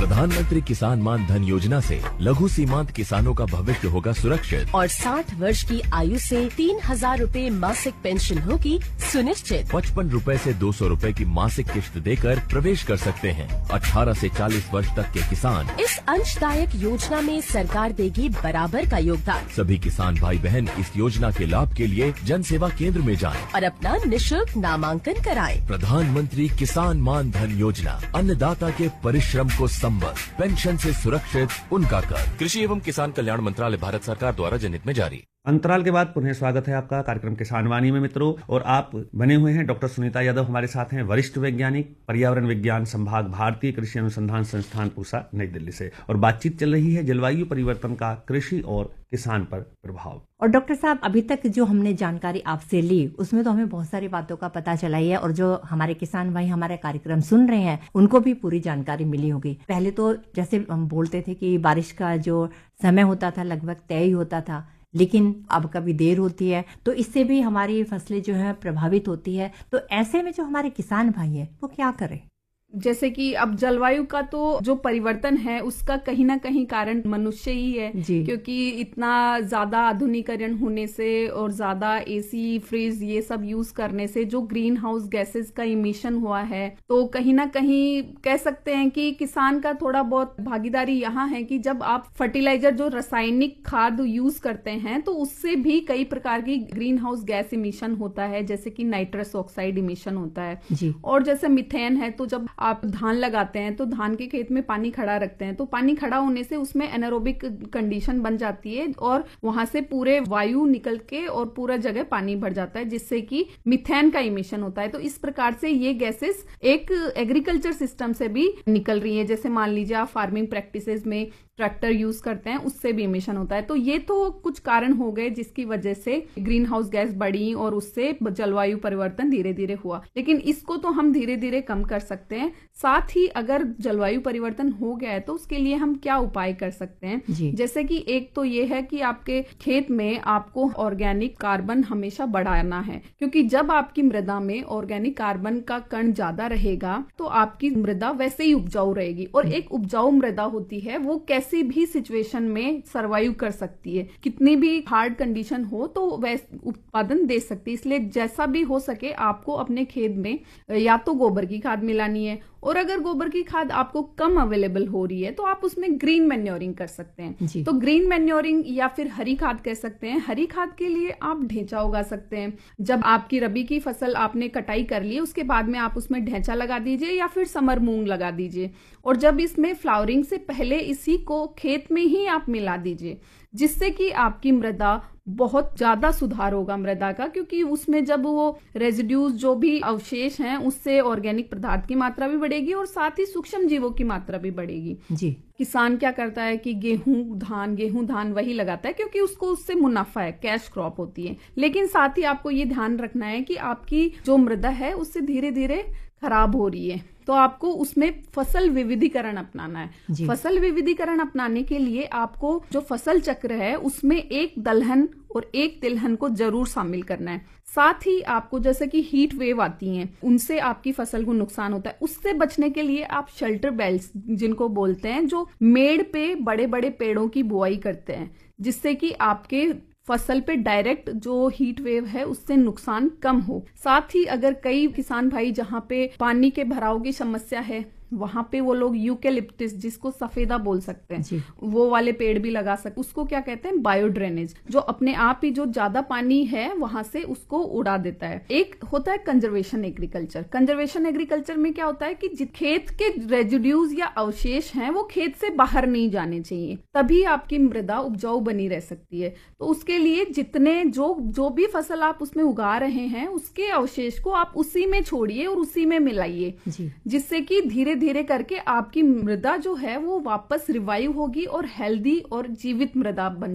प्रधानमंत्री किसान मान धन योजना से लघु सीमांत किसानों का भविष्य होगा सुरक्षित और 60 वर्ष की आयु से 3,000 रूपए मासिक पेंशन होगी सुनिश्चित। 55 रूपए से 200 रूपए की मासिक किश्त देकर प्रवेश कर सकते हैं। 18 से 40 वर्ष तक के किसान इस अंशदायक योजना में सरकार देगी बराबर का योगदान। सभी किसान भाई बहन इस योजना के लाभ के लिए जन सेवा केंद्र में जाएं और अपना निशुल्क नामांकन कराएं। प्रधानमंत्री किसान मान धन योजना, अन्नदाता के परिश्रम को संबल, पेंशन से सुरक्षित उनका कर। कृषि एवं किसान कल्याण मंत्रालय, भारत सरकार द्वारा जनहित में जारी। अंतराल के बाद पुनः स्वागत है आपका कार्यक्रम किसान वाणी में मित्रों। और आप बने हुए हैं डॉक्टर सुनीता यादव हमारे साथ हैं, वरिष्ठ वैज्ञानिक, पर्यावरण विज्ञान संभाग, भारतीय कृषि अनुसंधान संस्थान पूसा, नई दिल्ली से। और बातचीत चल रही है जलवायु परिवर्तन का कृषि और किसान पर प्रभाव। और डॉक्टर साहब, अभी तक जो हमने जानकारी आपसे ली उसमें तो हमें बहुत सारी बातों का पता चला ही है, और जो हमारे किसान भाई हमारे कार्यक्रम सुन रहे हैं उनको भी पूरी जानकारी मिली होगी। पहले तो जैसे हम बोलते थे कि बारिश का जो समय होता था लगभग तय ही होता था, लेकिन अब कभी देर होती है, तो इससे भी हमारी फसलें जो है प्रभावित होती है। तो ऐसे में जो हमारे किसान भाई है वो क्या करें? जैसे कि अब जलवायु का तो जो परिवर्तन है उसका कहीं ना कहीं कारण मनुष्य ही है, क्योंकि इतना ज्यादा आधुनिकीकरण होने से और ज्यादा एसी, फ्रिज ये सब यूज करने से जो ग्रीन हाउस गैसेस का इमिशन हुआ है, तो कहीं ना कहीं कह सकते हैं कि किसान का थोड़ा बहुत भागीदारी यहाँ है कि जब आप फर्टिलाइजर जो रासायनिक खाद यूज करते हैं तो उससे भी कई प्रकार की ग्रीन हाउस गैस इमिशन होता है, जैसे कि नाइट्रस ऑक्साइड इमिशन होता है। और जैसे मिथेन है, तो जब आप धान लगाते हैं तो धान के खेत में पानी खड़ा रखते हैं, तो पानी खड़ा होने से उसमें एनारोबिक कंडीशन बन जाती है और वहां से पूरे वायु निकल के और पूरा जगह पानी भर जाता है, जिससे कि मिथेन का इमिशन होता है। तो इस प्रकार से ये गैसेस एक एग्रीकल्चर सिस्टम से भी निकल रही है। जैसे मान लीजिए आप फार्मिंग प्रैक्टिसेस में ट्रैक्टर यूज करते हैं, उससे भी इमिशन होता है। तो ये तो कुछ कारण हो गए जिसकी वजह से ग्रीन हाउस गैस बढ़ी और उससे जलवायु परिवर्तन धीरे धीरे हुआ, लेकिन इसको तो हम धीरे धीरे कम कर सकते हैं। साथ ही अगर जलवायु परिवर्तन हो गया है तो उसके लिए हम क्या उपाय कर सकते हैं, जैसे कि एक तो ये है कि आपके खेत में आपको ऑर्गेनिक कार्बन हमेशा बढ़ाना है, क्योंकि जब आपकी मृदा में ऑर्गेनिक कार्बन का कण ज्यादा रहेगा तो आपकी मृदा वैसे ही उपजाऊ रहेगी। और एक उपजाऊ मृदा होती है वो किसी भी सिचुएशन में सरवाइव कर सकती है, कितनी भी हार्ड कंडीशन हो तो वैसे उत्पादन दे सकती है। इसलिए जैसा भी हो सके आपको अपने खेत में या तो गोबर की खाद मिलानी है, और अगर गोबर की खाद आपको कम अवेलेबल हो रही है तो आप उसमें ग्रीन मैन्योरिंग कर सकते हैं। तो ग्रीन मैन्योरिंग या फिर हरी खाद कह सकते हैं। हरी खाद के लिए आप ढेंचा उगा सकते हैं। जब आपकी रबी की फसल आपने कटाई कर ली उसके बाद में आप उसमें ढेंचा लगा दीजिए या फिर समर मूंग लगा दीजिए, और जब इसमें फ्लावरिंग से पहले इसी को खेत में ही आप मिला दीजिए, जिससे कि आपकी मृदा बहुत ज्यादा सुधार होगा मृदा का, क्योंकि उसमें जब वो रेजिड्यूज जो भी अवशेष हैं उससे ऑर्गेनिक पदार्थ की मात्रा भी बढ़ेगी और साथ ही सूक्ष्म जीवों की मात्रा भी बढ़ेगी। किसान क्या करता है कि गेहूं धान वही लगाता है क्योंकि उसको उससे मुनाफा है, कैश क्रॉप होती है। लेकिन साथ ही आपको ये ध्यान रखना है कि आपकी जो मृदा है उससे धीरे धीरे खराब हो रही है, तो आपको उसमें फसल विविधीकरण अपनाना है। फसल विविधीकरण अपनाने के लिए आपको जो फसल चक्र है उसमें एक दलहन और एक तिलहन को जरूर शामिल करना है। साथ ही आपको जैसे कि हीट वेव आती हैं, उनसे आपकी फसल को नुकसान होता है, उससे बचने के लिए आप शेल्टर बेल्ट्स जिनको बोलते हैं, जो मेड़ पे बड़े बड़े पेड़ों की बुआई करते हैं, जिससे कि आपके फसल पे डायरेक्ट जो हीट वेव है उससे नुकसान कम हो। साथ ही अगर कई किसान भाई जहाँ पे पानी के भराव की समस्या है वहां पे वो लोग यूकेलिप्टिस, जिसको सफेदा बोल सकते हैं, वो वाले पेड़ भी लगा सकते। उसको क्या कहते हैं, बायो ड्रेनेज, जो अपने आप ही जो ज्यादा पानी है वहां से उसको उड़ा देता है। एक होता है कंजर्वेशन एग्रीकल्चर। कंजर्वेशन एग्रीकल्चर में क्या होता है कि खेत के रेजिड्यूज या अवशेष हैं वो खेत से बाहर नहीं जाने चाहिए, तभी आपकी मृदा उपजाऊ बनी रह सकती है। तो उसके लिए जितने जो भी फसल आप उसमें उगा रहे हैं उसके अवशेष को आप उसी में छोड़िए और उसी में मिलाइए, जिससे कि धीरे धीरे करके आपकी मृदा जो है वो वापस रिवाइव होगी और हेल्दी और जीवित मृदा बन